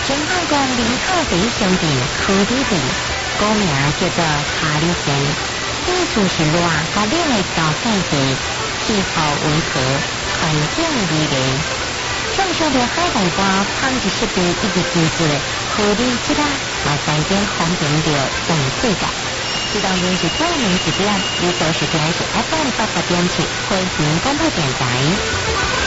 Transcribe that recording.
前汉宫林后第一兄弟柯比比，古名叫做哈里森，意思是热甲冷的高山地，气候温和，环境宜人。上上的海南瓜胖一10倍一直记住柯比吉拉，嘛3间红点着全世界。这当然是专门时段，你所收听的是 FM 88.7回民广播电台。